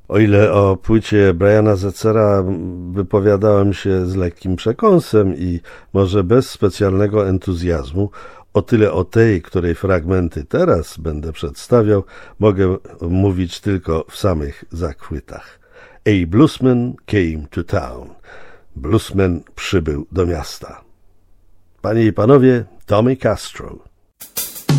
O ile o płycie Briana Setzera wypowiadałem się z lekkim przekąsem i może bez specjalnego entuzjazmu, o tyle o tej, której fragmenty teraz będę przedstawiał, mogę mówić tylko w samych zachwytach. A bluesman came to town. Bluesman przybył do miasta. Panie i panowie, Tommy Castro.